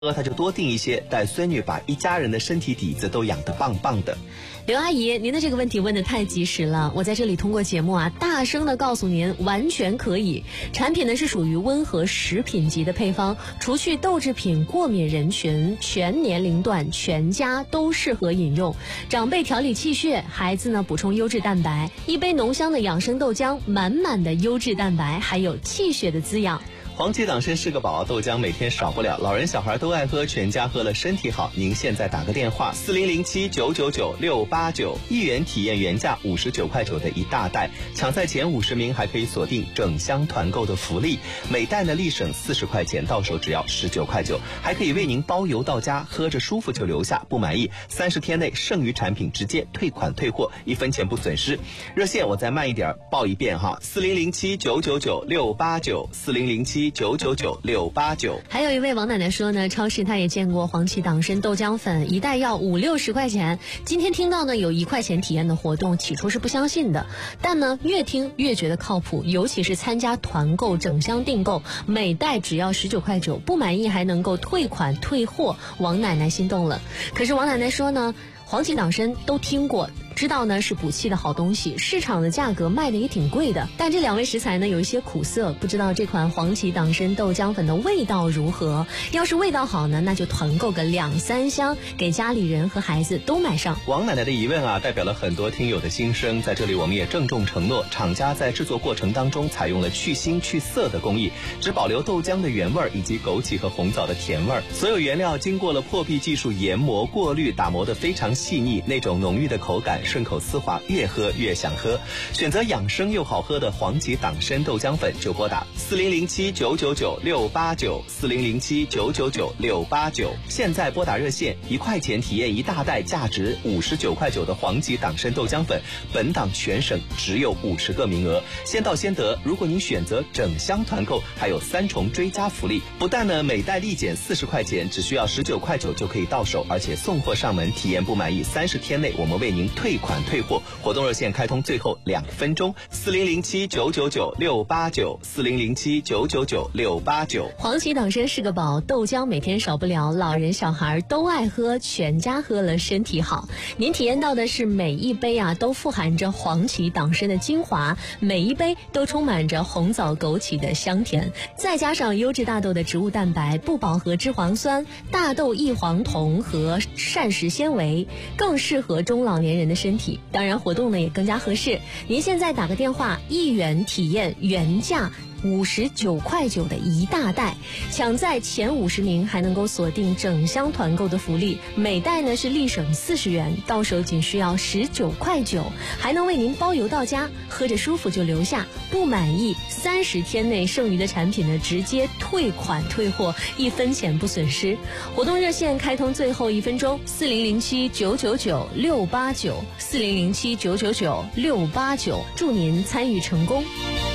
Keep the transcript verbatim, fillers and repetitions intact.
他就多订一些，带孙女把一家人的身体底子都养得棒棒的。 刘阿姨，您的这个问题问得太及时了，我在这里通过节目啊，大声的告诉您，完全可以。产品呢是属于温和食品级的配方，除去豆制品过敏人群，全年龄段全家都适合饮用。长辈调理气血，孩子呢补充优质蛋白，一杯浓香的养生豆浆，满满的优质蛋白，还有气血的滋养。 黄芪党参是个宝，豆浆每天少不了，老人小孩都爱喝，全家喝了身体好。您现在打个电话四零零七九九九六八九，一元体验原价五十九块九的一大袋，抢在前五十名还可以锁定整箱团购的福利，每袋呢立省四十块钱，到手只要十九块九，还可以为您包邮到家，喝着舒服就留下，不满意三十天内剩余产品直接退款退货，一分钱不损失。热线我再慢一点报一遍哈，四零零七九九九六八九，四零零七九九九六八九。 还有一位王奶奶说呢，超市她也见过黄芪党参豆浆粉，一袋要五六十块钱。今天听到呢有一块钱体验的活动，起初是不相信的，但呢越听越觉得靠谱，尤其是参加团购整箱订购，每袋只要十九块九，不满意还能够退款退货，王奶奶心动了。可是王奶奶说呢，黄芪党参都听过，知道呢是补气的好东西，市场的价格卖的也挺贵的，但这两味食材呢有一些苦涩，不知道这款黄芪党参豆浆粉的味道如何。要是味道好呢，那就团购个两三箱，给家里人和孩子都买上。 王奶奶的疑问啊，代表了很多听友的心声，在这里我们也郑重承诺，厂家在制作过程当中采用了去腥去涩的工艺，只保留豆浆的原味以及枸杞和红枣的甜味，所有原料经过了破壁技术研磨过滤，打磨得非常细腻，那种浓郁的口感顺口丝滑，越喝越想喝。选择养生又好喝的黄芪党参豆浆粉，就拨打四零零七九九九六八九，四零零七九九九六八九。现在拨打热线，一块钱体验一大袋价值五十九块九的黄芪党参豆浆粉，本档全省只有五十个名额，先到先得。如果您选择整箱团购，还有三重追加福利，不但呢每袋立减四十块钱，只需要十九块九就可以到手，而且送货上门，体验不满意三十天内我们为您退款退货。活动热线开通最后两分钟，四零零七九九九六八九，四零零七九九九六八九。 黄芪党参是个宝，豆浆每天少不了，老人小孩都爱喝，全家喝了身体好。您体验到的是每一杯啊都富含着黄芪党参的精华，每一杯都充满着红枣枸杞的香甜，再加上优质大豆的植物蛋白、不饱和脂肪酸、大豆异黄酮和膳食纤维，更适合中老年人的身体。当然活动呢也更加合适，您现在打个电话，一元体验原价五十九块九的一大袋，抢在前五十名还能够锁定整箱团购的福利，每袋呢是立省四十元，到手仅需要十九块九，还能为您包邮到家，喝着舒服就留下，不满意三十天内剩余的产品呢直接退款退货，一分钱不损失。活动热线开通最后一分钟，四零零七九九九六八九，四零零七九九九六八九，祝您参与成功。